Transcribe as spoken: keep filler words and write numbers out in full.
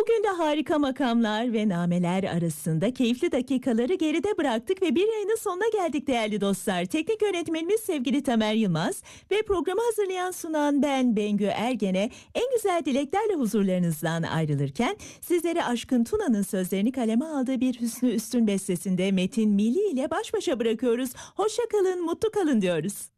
Bugün de harika makamlar ve nameler arasında keyifli dakikaları geride bıraktık ve bir yayının sonuna geldik değerli dostlar. Teknik yönetmenimiz sevgili Tamer Yılmaz ve programı hazırlayan sunan ben Bengü Ergen'e en güzel dileklerle huzurlarınızdan ayrılırken sizlere Aşkın Tuna'nın sözlerini kaleme aldığı bir Hüsnü Üstün bestesinde Metin Mili ile baş başa bırakıyoruz. Hoşça kalın, mutlu kalın diyoruz.